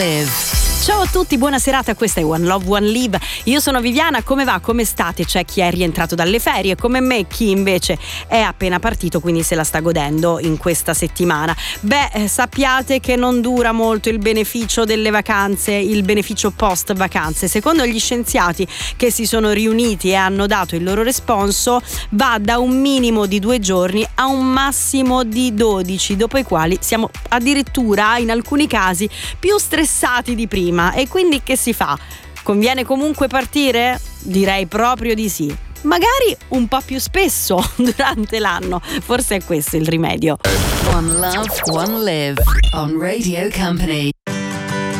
Ciao a tutti, buona serata, questa è One Love One Live. Io sono Viviana, come va? Come state? C'è chi è rientrato dalle ferie come me, chi invece è appena partito, quindi se la sta godendo in questa settimana. Sappiate che non dura molto il beneficio delle vacanze, il beneficio post vacanze. Secondo gli scienziati che si sono riuniti e hanno dato il loro responso, va da un minimo di 2 giorni a un massimo di 12, dopo i quali siamo addirittura in alcuni casi più stressati di prima. E quindi che si fa? Conviene comunque partire? Direi proprio di sì. Magari un po' più spesso durante l'anno. Forse è questo il rimedio. One Love, One Live on Radio Company.